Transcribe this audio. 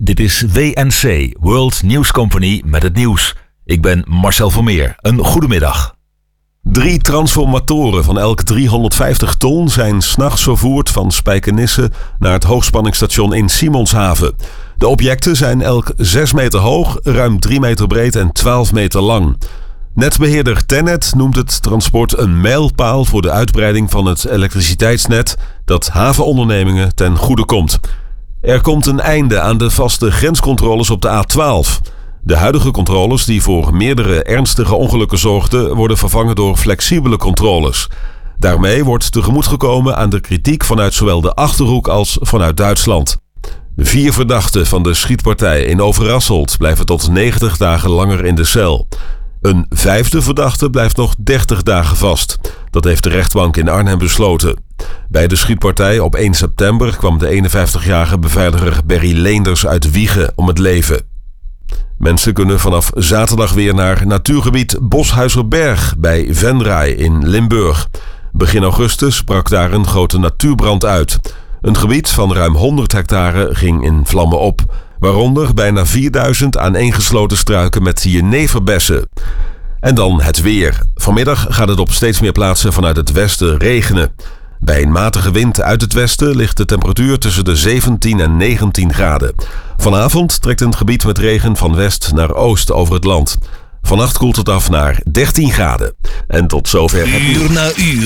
Dit is WNC, World News Company met het nieuws. Ik ben Marcel Vermeer. Een goedemiddag. 3 transformatoren van elk 350 ton zijn 's nachts vervoerd van Spijkenisse naar het hoogspanningsstation in Simonshaven. De objecten zijn elk 6 meter hoog, ruim 3 meter breed en 12 meter lang. Netbeheerder TenneT noemt het transport een mijlpaal voor de uitbreiding van het elektriciteitsnet dat havenondernemingen ten goede komt. Er komt een einde aan de vaste grenscontroles op de A12. De huidige controles die voor meerdere ernstige ongelukken zorgden, worden vervangen door flexibele controles. Daarmee wordt tegemoetgekomen aan de kritiek vanuit zowel de Achterhoek als vanuit Duitsland. 4 verdachten van de schietpartij in Overasselt blijven tot 90 dagen langer in de cel. Een 5e verdachte blijft nog 30 dagen vast. Dat heeft de rechtbank in Arnhem besloten. Bij de schietpartij op 1 september kwam de 51-jarige beveiliger Berry Leenders uit Wijchen om het leven. Mensen kunnen vanaf zaterdag weer naar natuurgebied Boshuizerberg bij Venray in Limburg. Begin augustus brak daar een grote natuurbrand uit. Een gebied van ruim 100 hectare ging in vlammen op, waaronder bijna 4000 aaneengesloten struiken met jeneverbessen. En dan het weer. Vanmiddag gaat het op steeds meer plaatsen vanuit het westen regenen. Bij een matige wind uit het westen ligt de temperatuur tussen de 17 en 19 graden. Vanavond trekt een gebied met regen van west naar oost over het land. Vannacht koelt het af naar 13 graden. En tot zover het Uur na uur